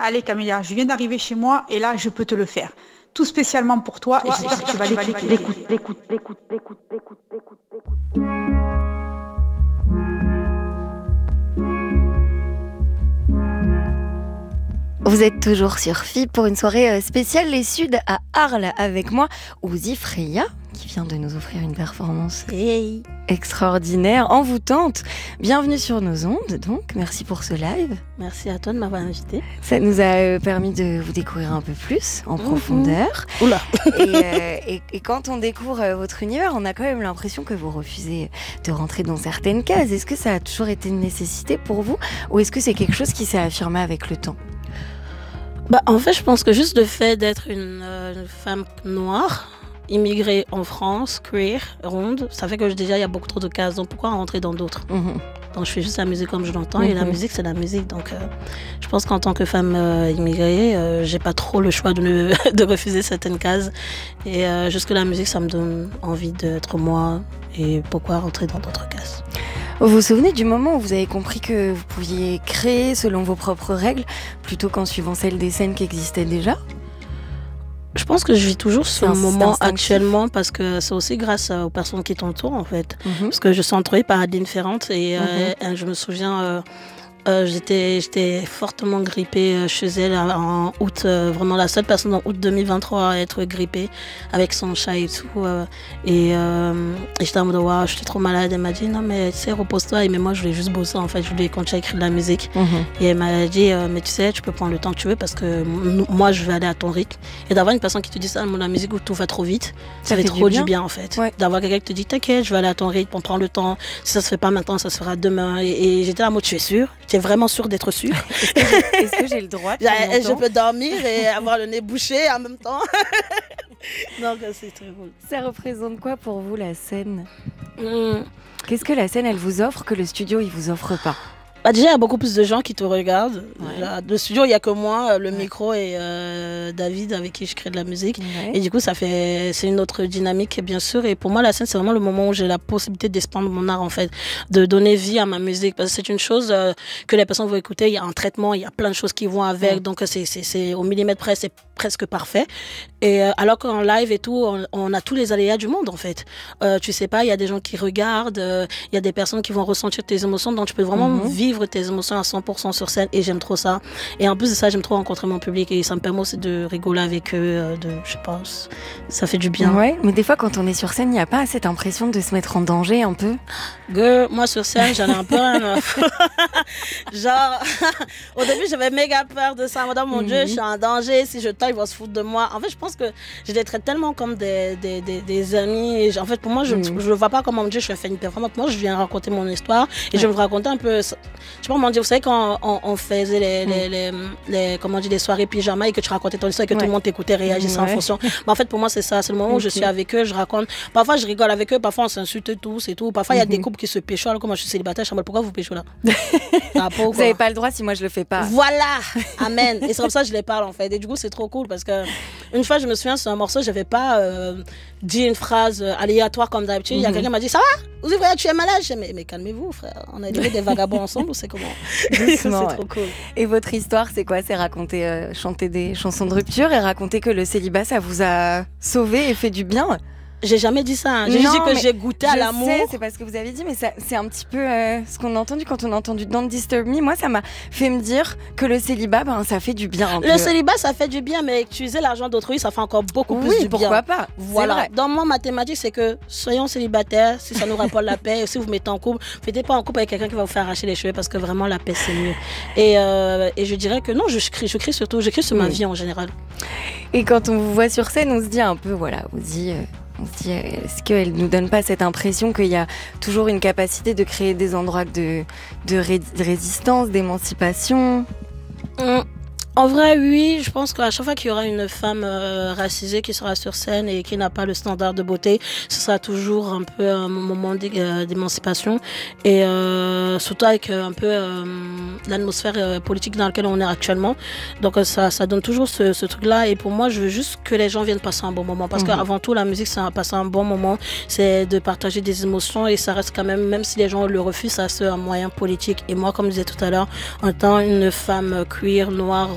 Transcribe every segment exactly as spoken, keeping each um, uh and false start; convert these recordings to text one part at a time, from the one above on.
allez Camélia, je viens d'arriver chez moi et là, je peux te le faire. Tout spécialement pour toi, toi et j'espère que tu vas l'écouter. L'écoute, l'écoute, l'écoute, l'écoute, l'écoute, l'écoute, l'écoute. Vous êtes toujours sur F I pour une soirée spéciale Les Suds à Arles avec moi, Ouzi Freya, qui vient de nous offrir une performance hey. extraordinaire, envoûtante. Bienvenue sur nos ondes, donc. Merci pour ce live. Merci à toi de m'avoir invité. Ça nous a permis de vous découvrir un peu plus, en mmh, profondeur. Mmh. Oula et, euh, et, et quand on découvre votre univers, on a quand même l'impression que vous refusez de rentrer dans certaines cases. Est-ce que ça a toujours été une nécessité pour vous, ou est-ce que c'est quelque chose qui s'est affirmé avec le temps ? Bah, en fait, je pense que juste le fait d'être une, euh, une femme noire, immigrée en France, queer, ronde, ça fait que déjà il y a beaucoup trop de cases. Donc pourquoi rentrer dans d'autres ? mmh. Donc je fais juste la musique comme je l'entends, mmh. et la musique c'est la musique. Donc euh, je pense qu'en tant que femme euh, immigrée, euh, j'ai pas trop le choix de, ne, de refuser certaines cases. Et euh, juste que la musique, ça me donne envie d'être moi. Et pourquoi rentrer dans d'autres cases ? Vous vous souvenez du moment où vous avez compris que vous pouviez créer selon vos propres règles plutôt qu'en suivant celles des scènes qui existaient déjà ? Je pense que je vis toujours ce moment actuellement parce que c'est aussi grâce aux personnes qui t'entourent en fait. Mm-hmm. Parce que je suis entourée par des différentes et, mm-hmm. euh, et je me souviens... Euh, Euh, j'étais, j'étais fortement grippée chez elle en août, euh, vraiment la seule personne en août deux mille vingt-trois à être grippée avec son chat et tout. Euh, et, euh, et j'étais en mode, waouh, j'étais trop malade. Elle m'a dit, non, mais tu sais, repose-toi. Et mais moi, je voulais juste bosser en fait. Je voulais continuer à écrire de la musique. Mm-hmm. Et elle m'a dit, euh, mais tu sais, tu peux prendre le temps que tu veux parce que m- moi, je vais aller à ton rythme. Et d'avoir une personne qui te dit ça, la musique où tout va trop vite, ça, ça fait trop du bien, du bien en fait. Ouais. D'avoir quelqu'un qui te dit, t'inquiète, je vais aller à ton rythme, on prend le temps. Si ça se fait pas maintenant, ça se fera demain. Et, et j'étais là, moi, tu es sûre? Tu es vraiment sûre d'être sûre? Est-ce que j'ai, est-ce que j'ai le droit de Je peux dormir et avoir le nez bouché en même temps. Donc c'est très cool. Ça représente quoi pour vous la scène? mmh. Qu'est-ce que la scène elle vous offre que le studio il vous offre pas? Bah déjà, il y a beaucoup plus de gens qui te regardent. Ouais. Là, le studio, il n'y a que moi, le ouais. micro et euh, David avec qui je crée de la musique. Ouais. Et du coup, ça fait, c'est une autre dynamique, bien sûr. Et pour moi, la scène, c'est vraiment le moment où j'ai la possibilité d'expandre mon art, en fait, de donner vie à ma musique. Parce que c'est une chose euh, que les personnes vont écouter. Il y a un traitement, il y a plein de choses qui vont avec. Ouais. Donc, c'est, c'est, c'est au millimètre près, c'est presque parfait. Et euh, alors qu'en live et tout, on, on a tous les aléas du monde, en fait. Euh, tu sais pas, il y a des gens qui regardent, euh, il y a des personnes qui vont ressentir tes émotions. Donc, tu peux vraiment mm-hmm. vivre tes émotions à cent pour cent sur scène et j'aime trop ça. Et en plus de ça, j'aime trop rencontrer mon public et ça me permet aussi de rigoler avec eux, de, je sais pas, ça fait du bien. Ouais, mais des fois, quand on est sur scène, il n'y a pas cette impression de se mettre en danger un peu? Girl, moi sur scène, j'en ai un peu un... Genre, au début, j'avais méga peur de ça. Madame, mon mm-hmm. Dieu, je suis en danger. Si je taille, ils vont se foutre de moi. En fait, je pense que je les traite tellement comme des, des, des, des amis. Et en fait, pour moi, je ne mm-hmm. vois pas comme, mon Dieu, je fais une performance. Moi, je viens raconter mon histoire et ouais. je vais vous raconter un peu... Je sais pas comment dire, vous savez, quand on, on faisait les, mm. les, les, les, comment dire, les soirées pyjama et que tu racontais ton histoire et que ouais. tout le monde t'écoutait, réagissait ouais. en fonction. Mais en fait, pour moi, c'est ça. C'est le moment où je suis avec eux, je raconte. Parfois, je rigole avec eux, parfois, on s'insulte tous et tout. Parfois, il mm-hmm. y a des couples qui se pécho. Alors que moi, je suis célibataire, je me dis, pourquoi vous pécho là? Ah, vous n'avez pas le droit si moi, je le fais pas. Voilà! Amen! Et c'est comme ça que je les parle, en fait. Et du coup, c'est trop cool parce que une fois, je me souviens, sur un morceau, je n'avais pas euh, dit une phrase aléatoire comme d'habitude. Il mm-hmm. y a quelqu'un qui m'a dit, ça va? Vous dites, tu es malade? Je dis, mais, mais calmez-vous, frère. On a été des vagabonds ensemble ou c'est comment? Doucement, c'est trop cool. Et votre histoire, c'est quoi? C'est raconter, euh, chanter des chansons de rupture et raconter que le célibat, ça vous a sauvé et fait du bien? J'ai jamais dit ça. Hein. J'ai non, juste dit que j'ai goûté à l'amour. Sais, c'est parce que vous avez dit, mais ça, c'est un petit peu euh, ce qu'on a entendu quand on a entendu Don't Disturb Me. Moi, ça m'a fait me dire que le célibat, ben, ça fait du bien. Un le peu. Célibat, ça fait du bien, mais utiliser l'argent d'autrui, ça fait encore beaucoup oui, plus du pourquoi bien. Pourquoi pas? Voilà. Dans mon mathématique, c'est que soyons célibataires, si ça nous rapporte la paix, et si vous mettez en couple, faites pas en couple avec quelqu'un qui va vous faire arracher les cheveux, parce que vraiment, la paix, c'est mieux. Et, euh, et je dirais que non, je crie, je crie surtout, je crie sur oui. ma vie en général. Et quand on vous voit sur scène, on se dit un peu, voilà, on se dit... Euh... On se dit, est-ce qu'elle ne nous donne pas cette impression qu'il y a toujours une capacité de créer des endroits de, de, ré- de résistance, d'émancipation? mmh. En vrai, oui, je pense qu'à chaque fois qu'il y aura une femme euh, racisée qui sera sur scène et qui n'a pas le standard de beauté, ce sera toujours un peu un moment d'émancipation et euh, surtout avec un peu euh, l'atmosphère euh, politique dans laquelle on est actuellement. Donc ça, ça donne toujours ce, ce truc-là et pour moi, je veux juste que les gens viennent passer un bon moment parce mmh. qu'avant tout, la musique, c'est passer un bon moment, c'est de partager des émotions et ça reste quand même, même si les gens le refusent, ça reste un moyen politique. Et moi, comme je disais tout à l'heure, en tant une femme queer, noire,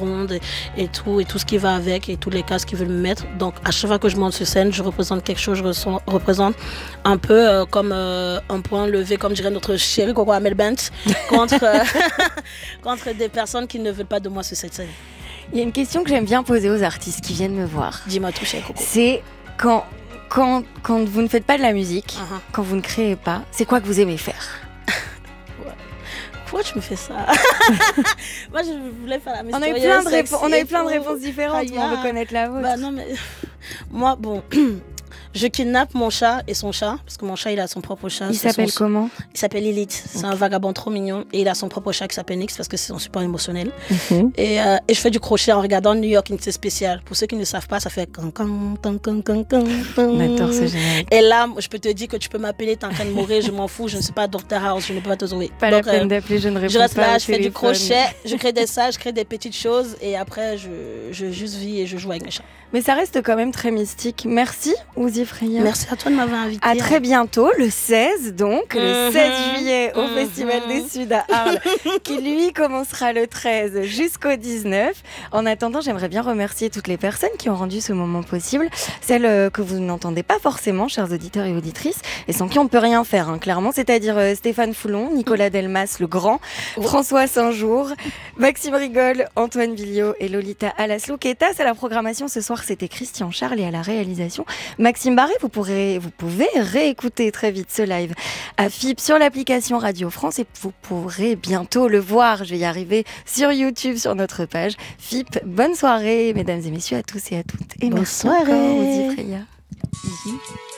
monde et, et tout, et tout ce qui va avec, et tous les casques qu'ils veulent me mettre. Donc à chaque fois que je monte sur scène, je représente quelque chose, je ressens, représente un peu euh, comme euh, un point levé, comme dirait notre chérie Coco Amel Bent, contre, euh, contre des personnes qui ne veulent pas de moi sur cette scène. Il y a une question que j'aime bien poser aux artistes qui viennent me voir. Dis-moi tout, chérie Coco. C'est quand, quand, quand vous ne faites pas de la musique, Uh-huh. quand vous ne créez pas, c'est quoi que vous aimez faire? Pourquoi tu me fais ça? Moi, je voulais faire la musique. On a eu plein de, répo- on a eu plein de réponses différentes, Ah, mais yeah. on veut connaître la vôtre. Bah non, mais moi, bon, je kidnappe mon chat et son chat, parce que mon chat, il a son propre chat. Il s'appelle son... comment? Il s'appelle Lilith. C'est okay. un vagabond trop mignon. Et il a son propre chat qui s'appelle Nix, parce que c'est son support émotionnel. Mm-hmm. Et, euh, et je fais du crochet en regardant New York Unité Spéciale. Pour ceux qui ne savent pas, ça fait... D'accord, c'est génial. Et là, je peux te dire que tu peux m'appeler, t'es en train de mourir, je m'en fous, je ne suis pas Doctor House, je ne peux pas te trouver. Pas Donc, la peine euh, d'appeler, je ne réponds je reste pas là, au je fais du téléphone. crochet, je crée des ça, je crée des petites choses et après je, je juste vis et je joue avec mes chats. Mais ça reste quand même très mystique. Merci, Ouzi Freya. Merci à toi de m'avoir invité. À très bientôt, le seize donc, le Mm-hmm. seize juillet au Mm-hmm. Festival des Suds à Arles, qui lui commencera le treize jusqu'au dix-neuf. En attendant, j'aimerais bien remercier toutes les personnes qui ont rendu ce moment possible, celles euh, que vous n'entendez pas forcément, chers auditeurs et auditrices, et sans qui on ne peut rien faire, hein, clairement, c'est-à-dire euh, Stéphane Foulon, Nicolas Delmas, le grand, François Saint-Jour, Maxime Rigol, Antoine Billiot et Lolita Alaslo-Queta. C'est la programmation ce soir, c'était Christian Charles et à la réalisation Maxime Barré. Vous pourrez, vous pouvez réécouter très vite ce live à F I P sur l'application Radio France et vous pourrez bientôt le voir, je vais y arriver, sur YouTube, sur notre page F I P. Bonne soirée, mesdames et messieurs, à tous et à toutes. Et Bonne merci soirée. encore, Ouzi Freya.